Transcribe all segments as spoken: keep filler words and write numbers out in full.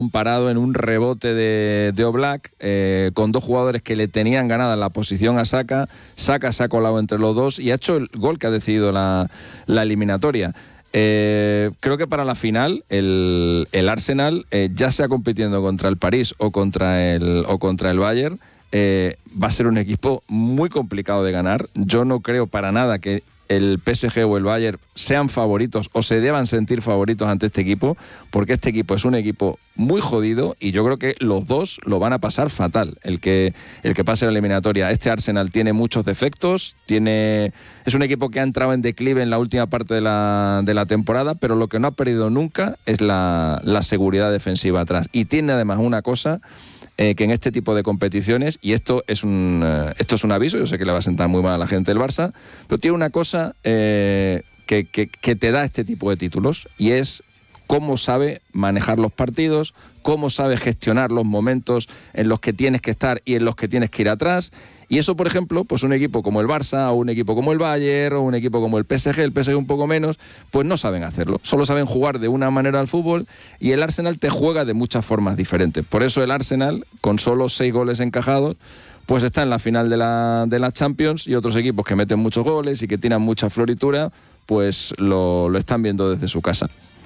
parado en un rebote de, de Oblak, eh, con dos jugadores que le tenían ganada la posición a Saka. Saka se ha colado entre los dos y ha hecho el gol que ha decidido la, la eliminatoria. Eh, creo que para la final el, el Arsenal, eh, ya sea compitiendo contra el París o contra el, o contra el Bayern, eh, va a ser un equipo muy complicado de ganar. Yo no creo para nada que el P S G o el Bayern sean favoritos o se deban sentir favoritos ante este equipo, porque este equipo es un equipo muy jodido y yo creo que los dos lo van a pasar fatal, el que, el que pase la eliminatoria. Este Arsenal tiene muchos defectos, tiene, es un equipo que ha entrado en declive en la última parte de la, de la temporada, pero lo que no ha perdido nunca es la, la seguridad defensiva atrás. Y tiene además una cosa, Eh, que en este tipo de competiciones, y esto es un eh, esto es un aviso, yo sé que le va a sentar muy mal a la gente del Barça, pero tiene una cosa eh, que, que, que te da este tipo de títulos, y es cómo sabe manejar los partidos, cómo sabe gestionar los momentos en los que tienes que estar y en los que tienes que ir atrás. Y eso, por ejemplo, pues un equipo como el Barça, o un equipo como el Bayern, o un equipo como el P S G, el P S G un poco menos, pues no saben hacerlo. Solo saben jugar de una manera al fútbol, y el Arsenal te juega de muchas formas diferentes. Por eso el Arsenal, con solo seis goles encajados, pues está en la final de la, de la Champions, y otros equipos que meten muchos goles y que tiran mucha floritura, pues lo, lo están viendo desde su casa.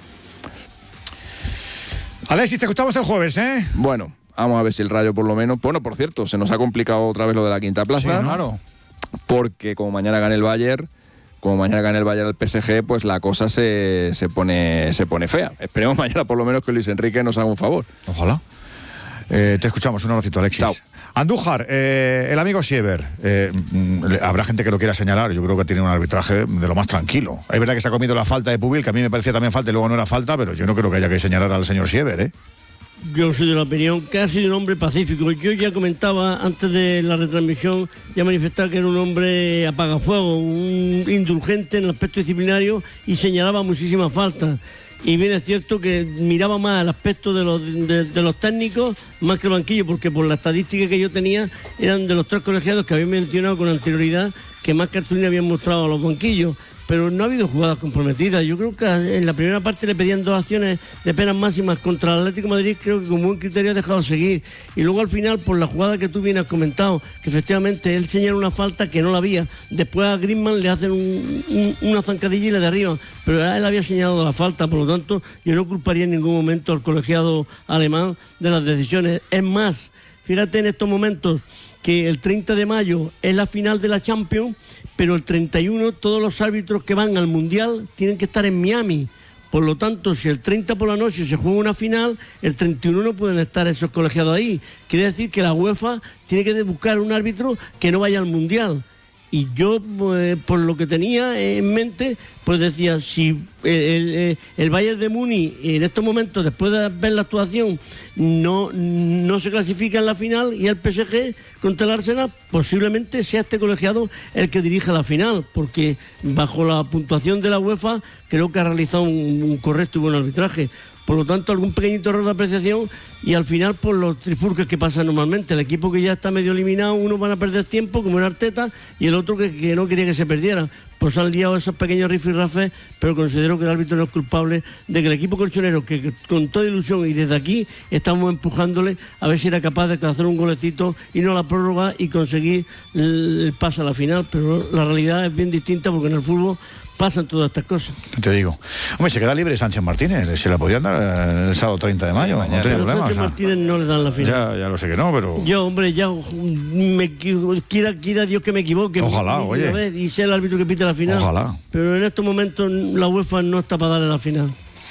Alexis, te escuchamos el jueves, ¿eh? Bueno, vamos a ver si el Rayo por lo menos... Bueno, por cierto, se nos ha complicado otra vez lo de la quinta plaza. Sí, claro. Porque como mañana gane el Bayern, como mañana gane el Bayern al P S G, pues la cosa se, se, pone, se pone fea. Esperemos mañana por lo menos que Luis Enrique nos haga un favor. Ojalá. Eh, te escuchamos, un abracito, Alexis. Chao. Andújar, eh, el amigo Siever, eh, habrá gente que lo quiera señalar, yo creo que tiene un arbitraje de lo más tranquilo. Es verdad que se ha comido la falta de Pubil, que a mí me parecía también falta y luego no era falta, pero yo no creo que haya que señalar al señor Siever, ¿eh? Yo soy de la opinión que ha sido un hombre pacífico. Yo ya comentaba antes de la retransmisión, ya manifestaba que era un hombre apagafuego, un indulgente en el aspecto disciplinario, y señalaba muchísimas faltas. Y bien es cierto que miraba más el aspecto de los, de, de los técnicos más que el banquillo, porque por la estadística que yo tenía eran de los tres colegiados que había mencionado con anterioridad que más cartulina habían mostrado a los banquillos. Pero no ha habido jugadas comprometidas. Yo creo que en la primera parte le pedían dos acciones de penas máximas contra el Atlético de Madrid, creo que con buen criterio ha dejado seguir. Y luego al final, por la jugada que tú bien has comentado, que efectivamente él señala una falta que no la había. Después a Griezmann le hacen un, un, una zancadilla y le derriban. Pero él había señalado la falta, por lo tanto yo no culparía en ningún momento al colegiado alemán de las decisiones. Es más, fíjate en estos momentos que el treinta de mayo es la final de la Champions, pero el treinta y uno todos los árbitros que van al Mundial tienen que estar en Miami. Por lo tanto, si el treinta por la noche se juega una final, el treinta y uno no pueden estar esos colegiados ahí. Quiere decir que la UEFA tiene que buscar un árbitro que no vaya al Mundial. Y yo, pues, por lo que tenía en mente, pues decía, si el, el, el Bayern de Múnich en estos momentos, después de ver la actuación, no, no se clasifica en la final, y el P S G contra el Arsenal, posiblemente sea este colegiado el que dirija la final, porque bajo la puntuación de la UEFA creo que ha realizado un, un correcto y buen arbitraje. Por lo tanto, algún pequeñito error de apreciación, y al final, por los trifurques que pasan normalmente. El equipo que ya está medio eliminado, uno van a perder tiempo, como era Arteta, y el otro que, que no quería que se perdiera. Pues han liado esos pequeños rifirrafes, pero considero que el árbitro no es culpable de que el equipo colchonero, que con toda ilusión y desde aquí estamos empujándole a ver si era capaz de hacer un golecito y no la prórroga y conseguir el pase a la final. Pero la realidad es bien distinta, porque en el fútbol pasan todas estas cosas. Te digo. Hombre, se queda libre Sánchez Martínez. Se la podían dar el sábado treinta de mayo. Mañana. No tiene problema. Sánchez Martínez no le dan la final. Ya, ya lo sé que no, pero... Yo, hombre, ya me, quiera, quiera Dios que me equivoque. Ojalá, y, oye. Vez, y sea el árbitro que pite la final. Ojalá. Pero en estos momentos la UEFA no está para darle la final.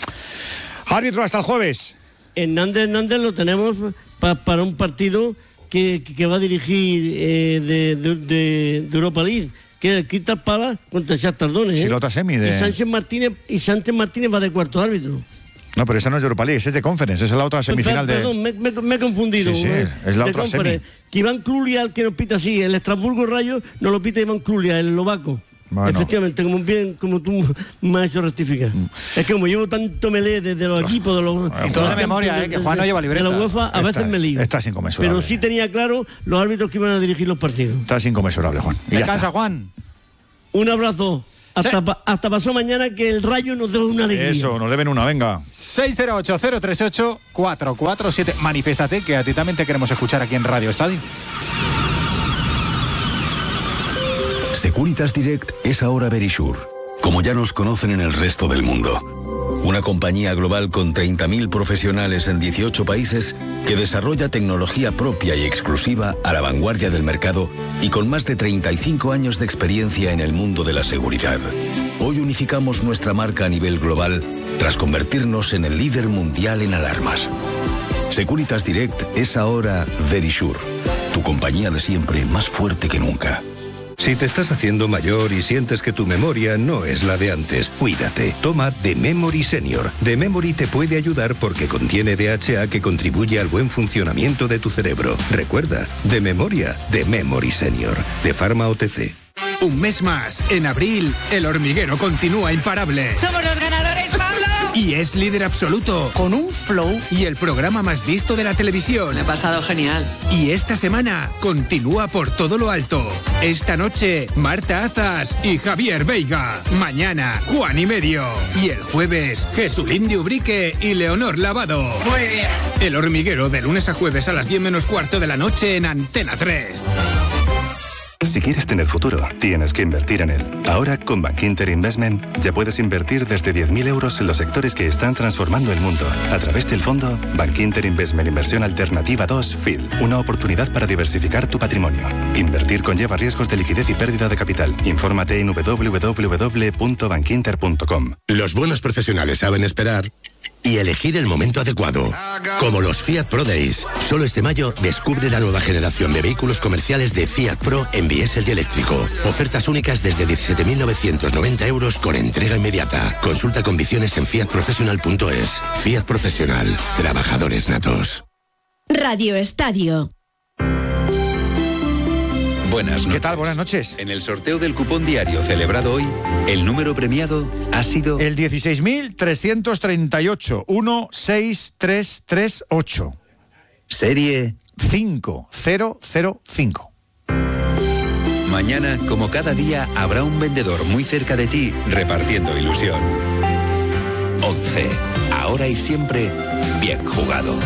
Árbitro hasta el jueves. Hernández Hernández lo tenemos pa, para un partido que, que va a dirigir eh, de, de, de, de Europa League, que es el Crystal Palace contra el Shakhtar Donetsk. Sí, la otra semi de... Y Sánchez Martínez, y Sánchez Martínez va de cuarto árbitro. No, pero esa no es de Europa League, esa es de Conference, esa es la otra semifinal. Perdón, de... Perdón, me, me, me he confundido. Sí, sí, es la de otra Conference. semi. Que Iván Klulia, el que nos pita así, el Estrasburgo Rayo, nos lo pita Iván Klulia, el eslovaco. Bueno. Efectivamente, como bien, como tú me has hecho rectificar. Mm. Es que como llevo tanto melé desde los, los equipos de los... Y toda la memoria, de, eh, que Juan no lleva libreta. De la UEFA, a veces me lío. Estás inconmensurable. Pero sí tenía claro los árbitros que iban a dirigir los partidos. Estás inconmensurable, Juan. Descansa, Juan. Un abrazo. Hasta, Sí. pa- hasta pasó mañana que el Rayo nos dé una alegría. Eso, nos deben una, venga. seis cero ocho, cero tres ocho, cuatro cuatro siete. Manifiéstate, que a ti también te queremos escuchar aquí en Radio Estadio. Securitas Direct es ahora Verisure, como ya nos conocen en el resto del mundo. Una compañía global con treinta mil profesionales en dieciocho países que desarrolla tecnología propia y exclusiva a la vanguardia del mercado y con más de treinta y cinco años de experiencia en el mundo de la seguridad. Hoy unificamos nuestra marca a nivel global tras convertirnos en el líder mundial en alarmas. Securitas Direct es ahora Verisure, tu compañía de siempre más fuerte que nunca. Si te estás haciendo mayor y sientes que tu memoria no es la de antes, cuídate. Toma The Memory Senior. The Memory te puede ayudar porque contiene D H A que contribuye al buen funcionamiento de tu cerebro. Recuerda, de memoria, The Memory Senior, de Pharma O T C. Un mes más. En abril, El Hormiguero continúa imparable. ¡Somos los ganadores, Pablo! Y es líder absoluto. Con un flow. Y el programa más visto de la televisión. Me he pasado genial. Y esta semana continúa por todo lo alto. Esta noche, Marta Azas y Javier Veiga. Mañana, Juan y Medio. Y el jueves, Jesulín de Ubrique y Leonor Lavado. Muy bien. El Hormiguero, de lunes a jueves a las diez menos cuarto de la noche en Antena tres. Si quieres tener futuro, tienes que invertir en él. Ahora, con Bankinter Investment, ya puedes invertir desde diez mil euros en los sectores que están transformando el mundo. A través del fondo Bankinter Investment Inversión Alternativa dos F I L. Una oportunidad para diversificar tu patrimonio. Invertir conlleva riesgos de liquidez y pérdida de capital. Infórmate en doble u doble u doble u punto bankinter punto com. Los buenos profesionales saben esperar y elegir el momento adecuado. Como los Fiat Pro Days. Solo este mayo descubre la nueva generación de vehículos comerciales de Fiat Pro en diésel y eléctrico. Ofertas únicas desde diecisiete mil novecientos noventa euros con entrega inmediata. Consulta condiciones en fiat professional punto es. Fiat Profesional. Trabajadores natos. Radio Estadio. Buenas noches. ¿Qué tal? Buenas noches. En el sorteo del cupón diario celebrado hoy, el número premiado ha sido... El dieciséis mil trescientos treinta y ocho, uno seis tres tres ocho. Serie... cinco cero cero cinco. Mañana, como cada día, habrá un vendedor muy cerca de ti repartiendo ilusión. once. Ahora y siempre, bien jugado.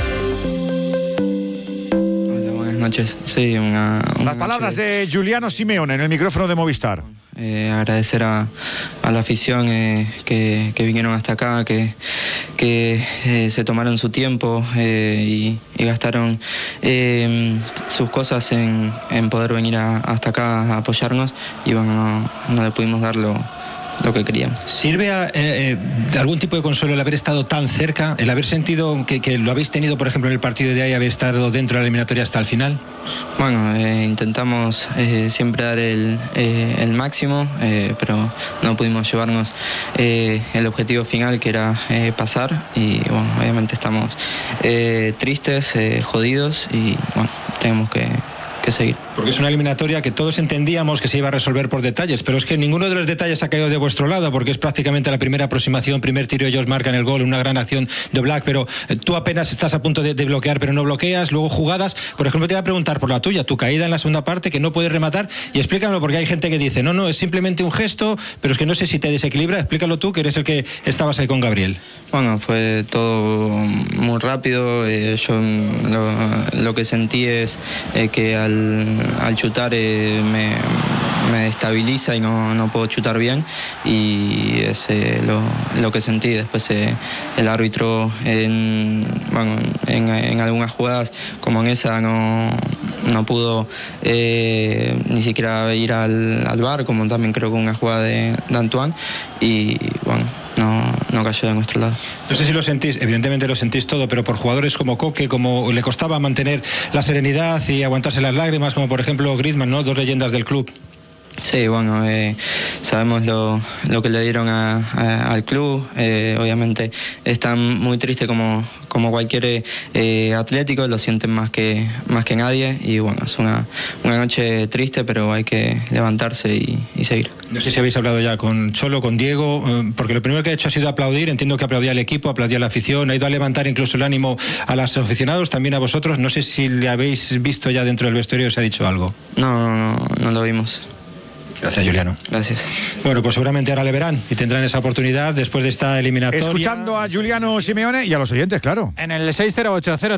Buenas noches. Sí, una, una Las palabras noche... de Giuliano Simeone en el micrófono de Movistar. Eh, agradecer a, a la afición eh, que, que vinieron hasta acá, que, que eh, se tomaron su tiempo eh, y, y gastaron eh, sus cosas en, en poder venir a, hasta acá a apoyarnos y bueno, no, no le pudimos dar lo, lo que queríamos. ¿Sirve a, eh, de algún tipo de consuelo el haber estado tan cerca, el haber sentido que, que lo habéis tenido, por ejemplo, en el partido de ahí, haber estado dentro de la eliminatoria hasta el final? Bueno, eh, intentamos eh, siempre dar el, eh, el máximo, eh, pero no pudimos llevarnos eh, el objetivo final, que era eh, pasar, y bueno, obviamente estamos eh, tristes, eh, jodidos, y bueno, tenemos que, que seguir. Porque es una eliminatoria que todos entendíamos que se iba a resolver por detalles, pero es que ninguno de los detalles ha caído de vuestro lado, porque es prácticamente la primera aproximación, primer tiro, ellos marcan el gol, una gran acción de Oblak, pero eh, tú apenas estás a punto de, de bloquear, pero no bloqueas, luego jugadas. Por ejemplo, te voy a preguntar por la tuya, tu caída en la segunda parte, que no puedes rematar, y explícalo, porque hay gente que dice, no, no, es simplemente un gesto, pero es que no sé si te desequilibra. Explícalo tú, que eres el que estabas ahí con Gabriel. Bueno, fue todo muy rápido, eh, yo lo, lo que sentí es eh, que al, al chutar eh, me, me destabiliza y no, no puedo chutar bien, y es eh, lo, lo que sentí. Después eh, el árbitro en, bueno, en, en algunas jugadas como en esa no, no pudo eh, ni siquiera ir al, al V A R, como también creo que una jugada de, de Antoine, y bueno, no, no cayó de nuestro lado. No sé si lo sentís, evidentemente lo sentís todo, pero por jugadores como Coque, como le costaba mantener la serenidad y aguantarse las lágrimas, como por ejemplo Griezmann, ¿no? Dos leyendas del club. Sí, bueno, eh, sabemos lo, lo que le dieron a, a, al club, eh, obviamente están muy tristes como, como cualquier eh, atlético, lo sienten más que, más que nadie, y bueno, es una, una noche triste, pero hay que levantarse y, y seguir. No sé si habéis hablado ya con Cholo, con Diego, eh, porque lo primero que ha hecho ha sido aplaudir, entiendo que aplaudía al equipo, aplaudía a la afición, ha ido a levantar incluso el ánimo a los aficionados, también a vosotros. No sé si le habéis visto ya dentro del vestuario o se ha dicho algo. No, no, no, no lo vimos. Gracias, Juliano. Gracias. Bueno, pues seguramente ahora le verán y tendrán esa oportunidad después de esta eliminatoria. Escuchando a Giuliano Simeone y a los oyentes, claro. En el seis cero ocho cero